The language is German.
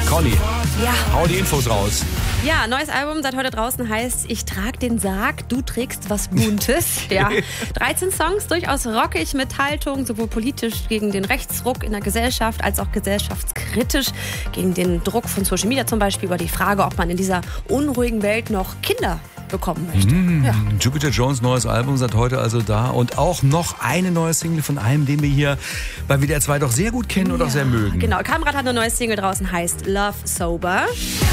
Conny, Ja. hau die Infos raus. Ja, neues Album seit heute draußen heißt Ich trag den Sarg, du trägst was Buntes. Ja, 13 Songs, durchaus rockig mit Haltung, sowohl politisch gegen den Rechtsruck in der Gesellschaft als auch gesellschaftskritisch gegen den Druck von Social Media, zum Beispiel über die Frage, ob man in dieser unruhigen Welt noch Kinder bekommen möchte. Ja. Jupiter Jones neues Album seit heute also da und auch noch eine neue Single von einem, den wir hier bei WDR 2 doch sehr gut kennen und auch sehr mögen. Genau, Kamrat hat eine neue Single draußen, heißt Love Sober.